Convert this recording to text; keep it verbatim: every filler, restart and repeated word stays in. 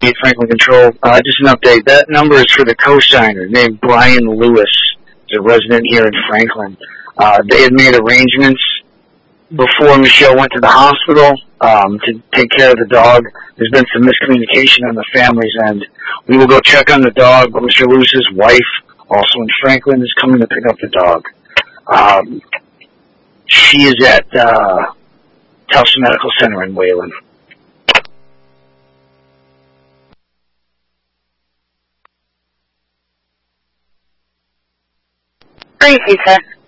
Franklin Control. Uh, just an update. That number is for the co-signer named Brian Lewis. He's a resident here in Franklin. Uh, they had made arrangements before Michelle went to the hospital um, to take care of the dog. There's been some miscommunication on the family's end. We will go check on the dog, but Mister Lewis's wife, also in Franklin, is coming to pick up the dog. Um, she is at uh, Towson Medical Center in Wayland. Thank you, sir.